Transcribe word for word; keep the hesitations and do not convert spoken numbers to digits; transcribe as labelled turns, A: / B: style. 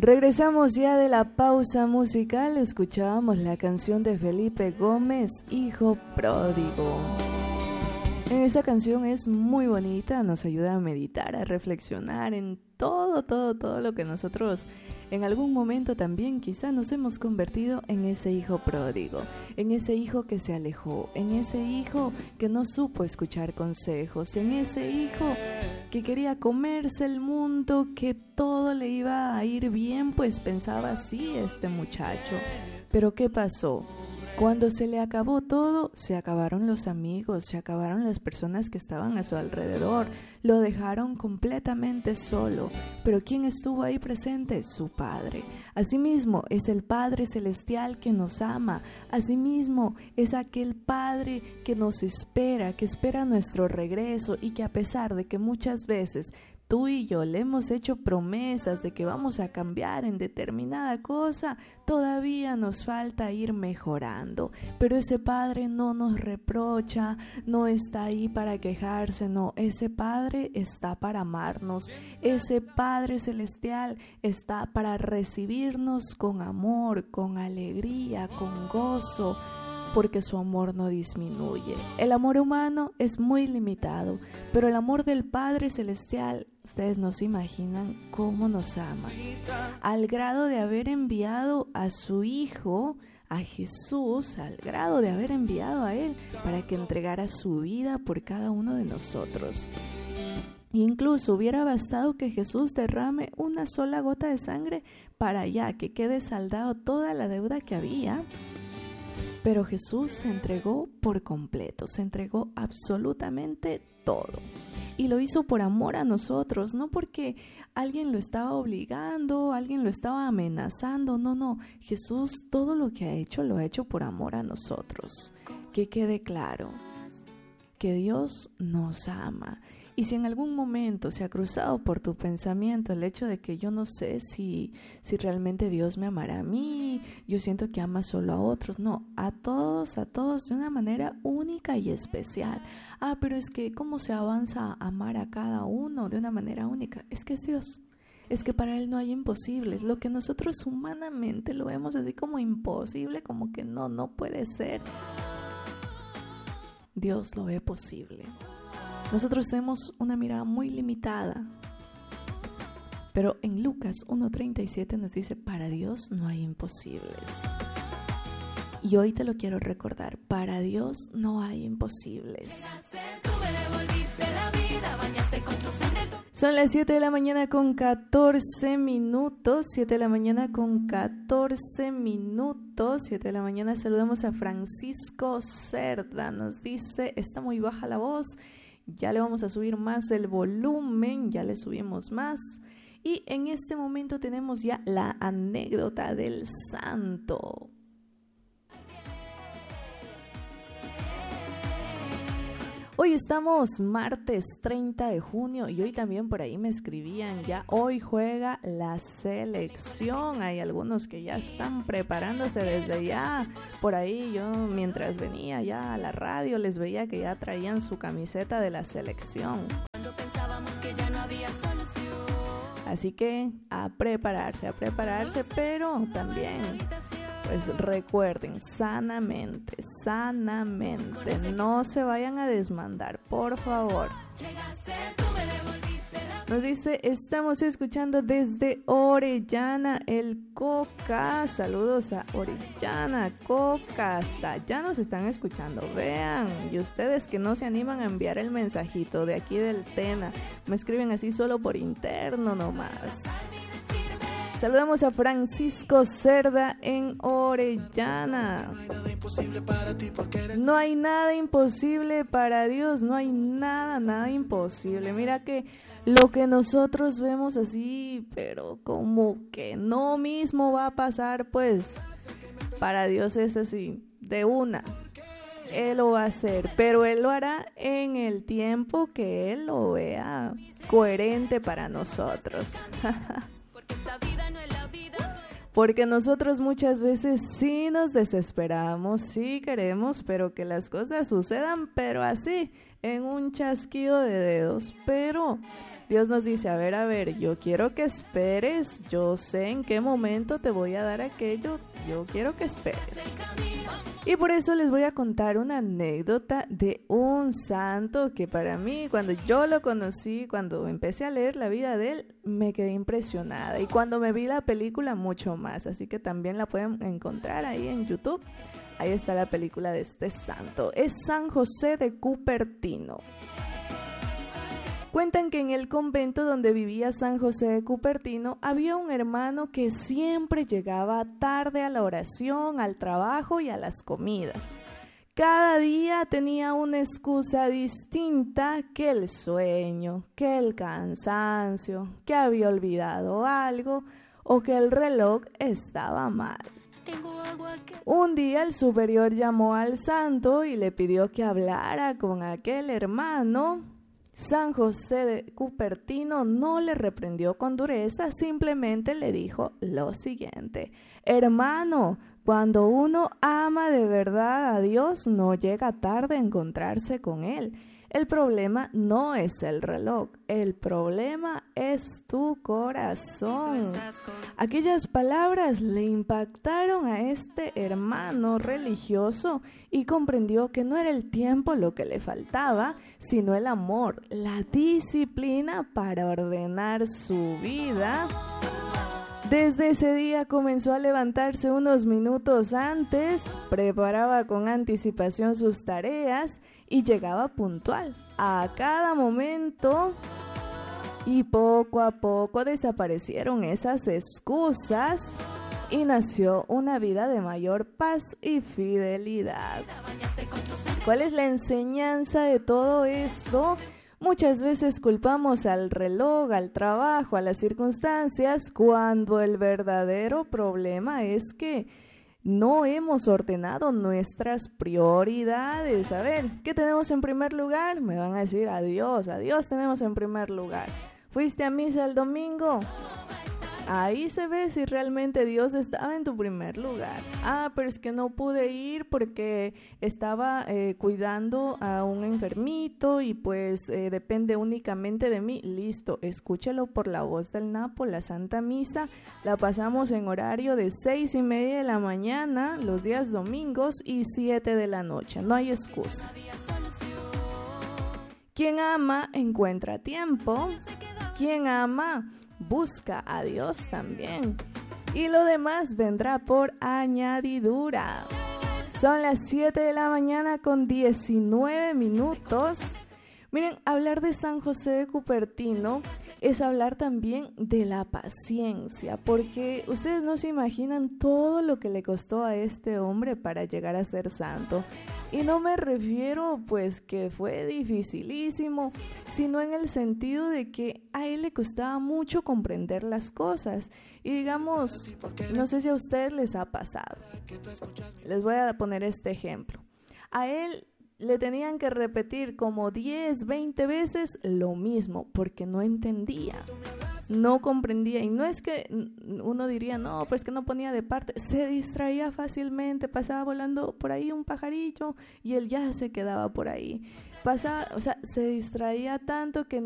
A: Regresamos ya de la pausa musical, escuchábamos la canción de Felipe Gómez, Hijo Pródigo. Esta canción es muy bonita, nos ayuda a meditar, a reflexionar en todo, todo, todo lo que nosotros en algún momento también quizá nos hemos convertido en ese hijo pródigo, en ese hijo que se alejó, en ese hijo que no supo escuchar consejos, en ese hijo que quería comerse el mundo, que todo le iba a ir bien, pues pensaba así este muchacho. Pero ¿qué pasó? Cuando se le acabó todo, se acabaron los amigos, se acabaron las personas que estaban a su alrededor, lo dejaron completamente solo. Pero ¿quién estuvo ahí presente? Su Padre. Asimismo, es el Padre Celestial que nos ama. Asimismo, es aquel Padre que nos espera, que espera nuestro regreso y que a pesar de que muchas veces tú y yo le hemos hecho promesas de que vamos a cambiar en determinada cosa, todavía nos falta ir mejorando. Pero ese Padre no nos reprocha, no está ahí para quejarse, no. Ese Padre está para amarnos. Ese Padre Celestial está para recibirnos con amor, con alegría, con gozo, porque su amor no disminuye. El amor humano es muy limitado, pero el amor del Padre Celestial, ustedes no se imaginan cómo nos ama, al grado de haber enviado a su Hijo, a Jesús, al grado de haber enviado a Él para que entregara su vida por cada uno de nosotros. Incluso hubiera bastado que Jesús derrame una sola gota de sangre para ya que quede saldado toda la deuda que había. Pero Jesús se entregó por completo, se entregó absolutamente todo. Y lo hizo por amor a nosotros, no porque alguien lo estaba obligando, alguien lo estaba amenazando, no, no. Jesús todo lo que ha hecho, lo ha hecho por amor a nosotros. Que quede claro que Dios nos ama. Y si en algún momento se ha cruzado por tu pensamiento el hecho de que yo no sé si, si realmente Dios me amará a mí, yo siento que ama solo a otros, no, a todos, a todos de una manera única y especial. Ah, pero es que ¿cómo se avanza a amar a cada uno de una manera única? Es que es Dios. Es que para Él no hay imposibles. Lo que nosotros humanamente lo vemos así como imposible, como que no, no puede ser. Dios lo ve posible. Nosotros tenemos una mirada muy limitada, pero en Lucas uno treinta y siete nos dice, para Dios no hay imposibles. Y hoy te lo quiero recordar, para Dios no hay imposibles. Son las siete de la mañana con catorce minutos, siete de la mañana con catorce minutos, siete de la mañana. Saludamos a Francisco Cerda, nos dice, está muy baja la voz. Ya le vamos a subir más el volumen, ya le subimos más. Y en este momento tenemos ya la anécdota del santo. Hoy estamos martes treinta de junio y hoy también por ahí me escribían ya, hoy juega la selección. Hay algunos que ya están preparándose desde ya. Por ahí yo mientras venía ya a la radio les veía que ya traían su camiseta de la selección. Cuando pensábamos que ya no había solución. Así que a prepararse, a prepararse, pero también pues recuerden, sanamente, sanamente, no se vayan a desmandar, por favor. Nos dice, estamos escuchando desde Orellana, el Coca. Saludos a Orellana, Coca, hasta allá nos están escuchando, vean. Y ustedes que no se animan a enviar el mensajito de aquí del Tena, me escriben así solo por interno nomás. Saludamos a Francisco Cerda en Orellana. No hay nada imposible para Dios, no hay nada, nada imposible. Mira que lo que nosotros vemos así, pero como que no mismo va a pasar, pues para Dios es así, de una. Él lo va a hacer, pero Él lo hará en el tiempo que Él lo vea coherente para nosotros. Porque nosotros muchas veces sí nos desesperamos, sí queremos, pero que las cosas sucedan, pero así, en un chasquido de dedos. Pero Dios nos dice, a ver, a ver, yo quiero que esperes, yo sé en qué momento te voy a dar aquello, yo quiero que esperes. Y por eso les voy a contar una anécdota de un santo que para mí, cuando yo lo conocí, cuando empecé a leer la vida de él, me quedé impresionada. Y cuando me vi la película, mucho más. Así que también la pueden encontrar ahí en YouTube. Ahí está la película de este santo. Es San José de Cupertino. Cuentan que en el convento donde vivía San José de Cupertino había un hermano que siempre llegaba tarde a la oración, al trabajo y a las comidas. Cada día tenía una excusa distinta, que el sueño, que el cansancio, que había olvidado algo o que el reloj estaba mal. Un día el superior llamó al santo y le pidió que hablara con aquel hermano. San José de Cupertino no le reprendió con dureza, simplemente le dijo lo siguiente: hermano, cuando uno ama de verdad a Dios, no llega tarde a encontrarse con Él. El problema no es el reloj, el problema es tu corazón. Aquellas palabras le impactaron a este hermano religioso y comprendió que no era el tiempo lo que le faltaba, sino el amor, la disciplina para ordenar su vida. Desde ese día comenzó a levantarse unos minutos antes, preparaba con anticipación sus tareas y llegaba puntual a cada momento. Y poco a poco desaparecieron esas excusas y nació una vida de mayor paz y fidelidad. ¿Cuál es la enseñanza de todo esto? Muchas veces culpamos al reloj, al trabajo, a las circunstancias, cuando el verdadero problema es que no hemos ordenado nuestras prioridades. A ver, ¿qué tenemos en primer lugar? Me van a decir a Dios, a Dios tenemos en primer lugar. ¿Fuiste a misa el domingo? Ahí se ve si realmente Dios estaba en tu primer lugar. Ah, pero es que no pude ir porque estaba eh, cuidando a un enfermito y pues eh, depende únicamente de mí. Listo, escúchelo por la voz del Napo, la Santa Misa. La pasamos en horario de seis y media de la mañana, los días domingos, y siete de la noche. No hay excusa. Quien ama, encuentra tiempo. Quien ama, busca a Dios también. Y lo demás vendrá por añadidura. Son las siete de la mañana con diecinueve minutos. Miren, hablar de San José de Cupertino es hablar también de la paciencia, porque ustedes no se imaginan todo lo que le costó a este hombre para llegar a ser santo. Y no me refiero pues que fue dificilísimo, sino en el sentido de que a él le costaba mucho comprender las cosas. Y digamos, no sé si a ustedes les ha pasado. Les voy a poner este ejemplo. A él le tenían que repetir como diez, veinte veces lo mismo, porque no entendía, no comprendía. Y no es que uno diría, no, pues que no ponía de parte, se distraía fácilmente, pasaba volando por ahí un pajarillo y él ya se quedaba por ahí. Pasaba, o sea, se distraía tanto que